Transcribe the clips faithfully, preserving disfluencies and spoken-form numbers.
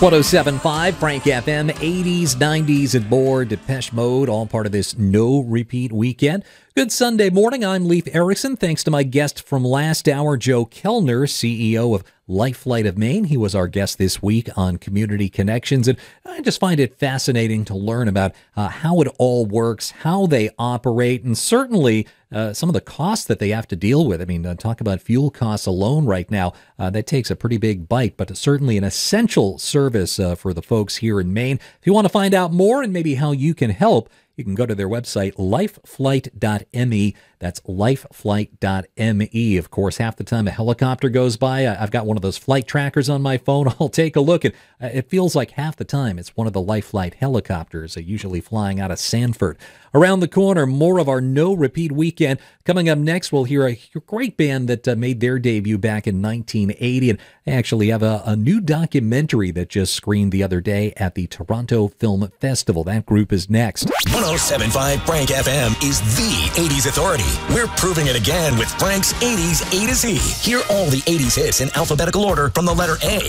one oh seven point five, Frank F M, eighties, nineties, and more. Depeche Mode, all part of this no-repeat weekend. Good Sunday morning. I'm Leif Erickson. Thanks to my guest from last hour, Joe Kellner, C E O of Life Flight of Maine. He was our guest this week on Community Connections, and I just find it fascinating to learn about uh, how it all works, how they operate, and certainly uh, some of the costs that they have to deal with. I mean, uh, talk about fuel costs alone right now. Uh, that takes a pretty big bite, but certainly an essential service uh, for the folks here in Maine. If you want to find out more and maybe how you can help, you can go to their website, lifeflight dot m e. That's lifeflight dot m e. Of course, half the time a helicopter goes by, I've got one of those flight trackers on my phone. I'll take a look, and it feels like half the time it's one of the Life Flight helicopters, usually flying out of Sanford. Around the corner, more of our no-repeat weekend. Coming up next, we'll hear a great band that uh, made their debut back in nineteen eighty, and they actually have a, a new documentary that just screened the other day at the Toronto Film Festival. That group is next. one oh seven point five Frank F M is the eighties authority. We're proving it again with Frank's eighties A to Z. Hear all the eighties hits in alphabetical order from the letter A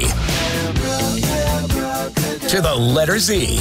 to the letter Z.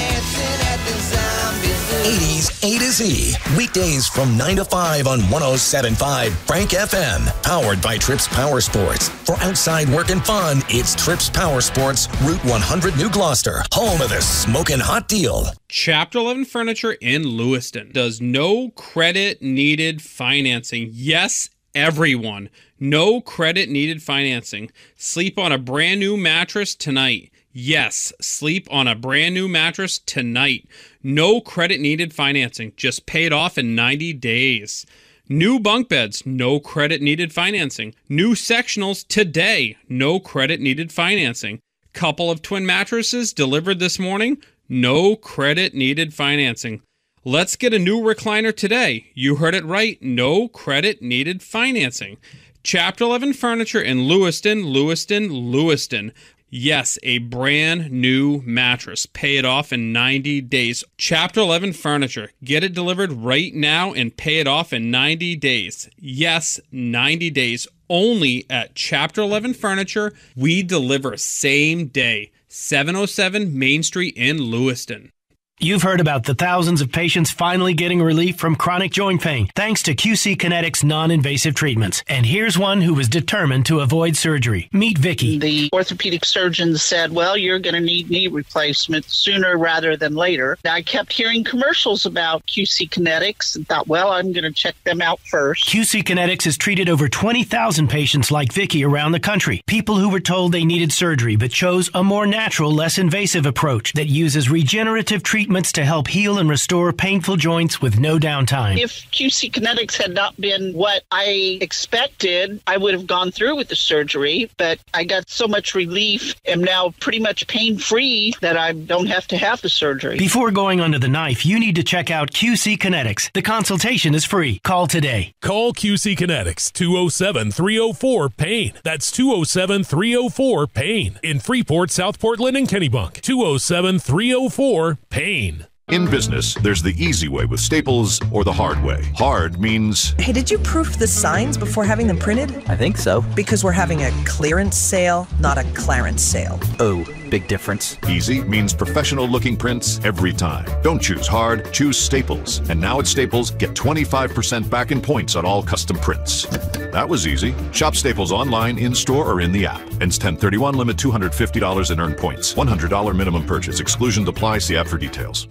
eighties A to Z. Weekdays from nine to five on one oh seven point five Frank F M. Powered by Trips Power Sports. For outside work and fun, it's Trips Power Sports, Route one hundred New Gloucester. Home of the smoking hot deal. Chapter eleven Furniture in Lewiston does no credit needed financing. Yes, everyone. No credit needed financing. Sleep on a brand new mattress tonight. Yes, sleep on a brand new mattress tonight. No credit needed financing. Just pay it off in ninety days. New bunk beds, no credit needed financing. New sectionals today, no credit needed financing. Couple of twin mattresses delivered this morning, no credit needed financing. Let's get a new recliner today. You heard it right, no credit needed financing. Chapter eleven Furniture in Lewiston, Lewiston, Lewiston. Yes, a brand new mattress. Pay it off in ninety days. Chapter eleven Furniture. Get it delivered right now and pay it off in ninety days. Yes, ninety days. Only at Chapter eleven Furniture. We deliver same day. seven oh seven Main Street in Lewiston. You've heard about the thousands of patients finally getting relief from chronic joint pain thanks to Q C Kinetics non-invasive treatments. And here's one who was determined to avoid surgery. Meet Vicky. The orthopedic surgeon said, well, you're going to need knee replacement sooner rather than later. I kept hearing commercials about Q C Kinetics and thought, well, I'm going to check them out first. Q C Kinetics has treated over twenty thousand patients like Vicky around the country. People who were told they needed surgery but chose a more natural, less invasive approach that uses regenerative treatment to help heal and restore painful joints with no downtime. If Q C Kinetics had not been what I expected, I would have gone through with the surgery, but I got so much relief, am now pretty much pain-free that I don't have to have the surgery. Before going under the knife, you need to check out Q C Kinetics. The consultation is free. Call today. Call Q C Kinetics, two oh seven, three oh four, PAIN. That's two oh seven, three oh four, PAIN. In Freeport, South Portland, and Kennebunk. two oh seven, three oh four, PAIN. In business, there's the easy way with Staples or the hard way. Hard means... Hey, did you proof the signs before having them printed? I think so. Because we're having a clearance sale, not a Clarence sale. Oh, big difference. Easy means professional-looking prints every time. Don't choose hard, choose Staples. And now at Staples, get twenty-five percent back in points on all custom prints. That was easy. Shop Staples online, in-store, or in the app. Ends ten thirty-one, limit two hundred fifty dollars in earned points. one hundred dollars minimum purchase. Exclusions apply. See app for details.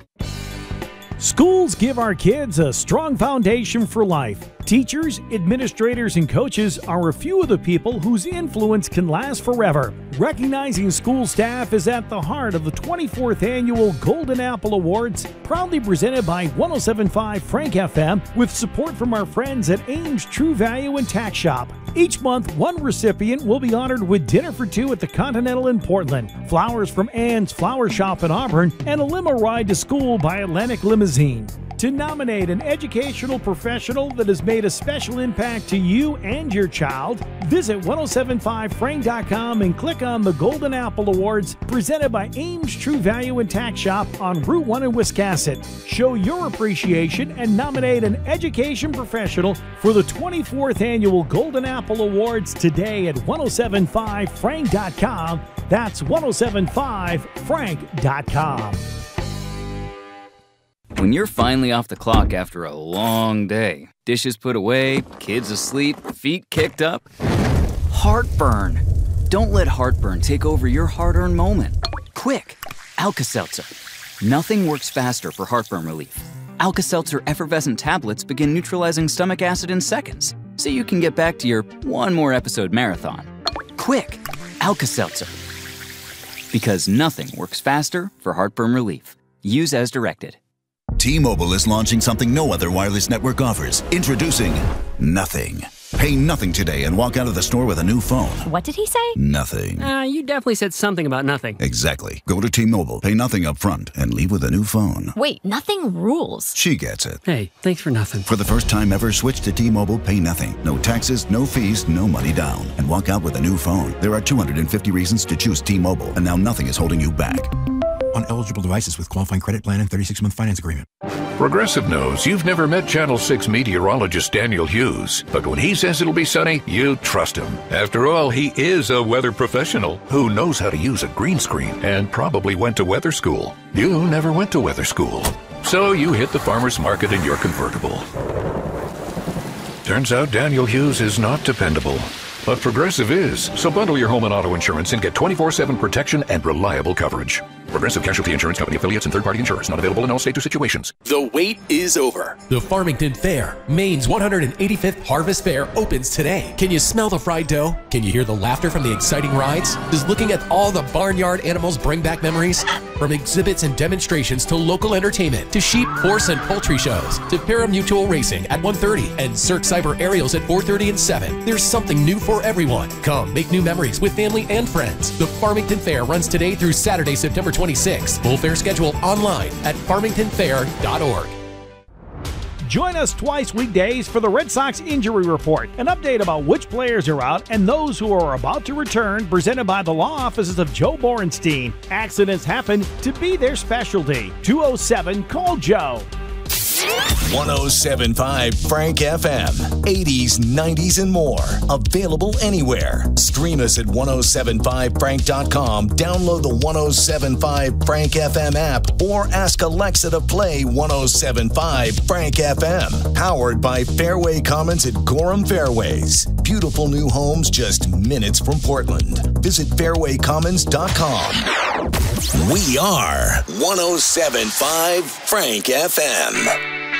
Schools give our kids a strong foundation for life. Teachers, administrators, and coaches are a few of the people whose influence can last forever. Recognizing school staff is at the heart of the twenty-fourth Annual Golden Apple Awards, proudly presented by one oh seven point five Frank F M with support from our friends at Ames True Value and Tax Shop. Each month, one recipient will be honored with dinner for two at the Continental in Portland, flowers from Ann's Flower Shop in Auburn, and a limo ride to school by Atlantic Limousine. To nominate an educational professional that has made a special impact to you and your child, visit ten seventy-five frank dot com and click on the Golden Apple Awards presented by Ames True Value and Tax Shop on Route one in Wiscasset. Show your appreciation and nominate an education professional for the twenty-fourth Annual Golden Apple Awards today at ten seventy-five frank dot com. That's ten seventy-five frank dot com. When you're finally off the clock after a long day, dishes put away, kids asleep, feet kicked up, heartburn. Don't let heartburn take over your hard-earned moment. Quick, Alka-Seltzer. Nothing works faster for heartburn relief. Alka-Seltzer effervescent tablets begin neutralizing stomach acid in seconds, so you can get back to your one more episode marathon. Quick, Alka-Seltzer. Because nothing works faster for heartburn relief. Use as directed. T-Mobile is launching something no other wireless network offers. Introducing Nothing. Pay nothing today and walk out of the store with a new phone. What did he say? Nothing. Uh, you definitely said something about nothing. Exactly. Go to T-Mobile, pay nothing up front, and leave with a new phone. Wait, nothing rules. She gets it. Hey, thanks for nothing. For the first time ever, switch to T-Mobile, pay nothing. No taxes, no fees, no money down. And walk out with a new phone. There are two hundred fifty reasons to choose T-Mobile, and now nothing is holding you back. On eligible devices with qualifying credit plan and thirty-six month finance agreement. Progressive knows you've never met Channel six meteorologist Daniel Hughes, but when he says it'll be sunny, you trust him. After all, he is a weather professional who knows how to use a green screen and probably went to weather school. You never went to weather school, so you hit the farmer's market in your convertible. Turns out Daniel Hughes is not dependable. But Progressive is, so bundle your home and auto insurance and get twenty-four seven protection and reliable coverage. Progressive Casualty Insurance Company affiliates and third-party insurers. Not available in all states or situations. The wait is over. The Farmington Fair, Maine's one hundred eighty-fifth Harvest Fair, opens today. Can you smell the fried dough? Can you hear the laughter from the exciting rides? Does looking at all the barnyard animals bring back memories? From exhibits and demonstrations to local entertainment, to sheep, horse, and poultry shows, to Paramutual Racing at one thirty and Cirque Cyber Aerials at four thirty and seven. There's something new for everyone. Come make new memories with family and friends. The Farmington Fair runs today through Saturday, September twenty-sixth. Full fair schedule online at farmington fair dot org. Join us twice weekdays for the Red Sox Injury Report, an update about which players are out and those who are about to return, presented by the law offices of Joe Borenstein. Accidents happen to be their specialty. two oh seven, call Joe. ten seventy-five Frank F M. eighties, nineties, and more. Available anywhere. Stream us at ten seventy-five frank dot com. Download the ten seventy-five Frank F M app or ask Alexa to play ten seventy-five Frank F M. Powered by Fairway Commons at Gorham Fairways. Beautiful new homes just minutes from Portland. Visit fairway commons dot com. We are ten seventy-five Frank F M.